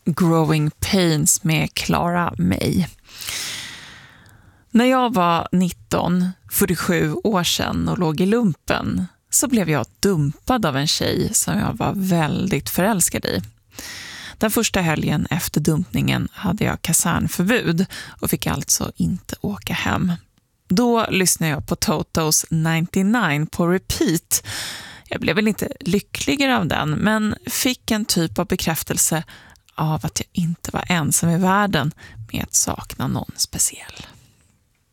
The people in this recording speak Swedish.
Growing Pains med Clara May. När jag var 19, 47 år sedan och låg i lumpen så blev jag dumpad av en tjej som jag var väldigt förälskad i. Den första helgen efter dumpningen hade jag kasernförbud och fick alltså inte åka hem. Då lyssnade jag på Totos 99 på repeat. Jag blev väl inte lyckligare av den, men fick en typ av bekräftelse av att jag inte var ensam i världen med att sakna någon speciell.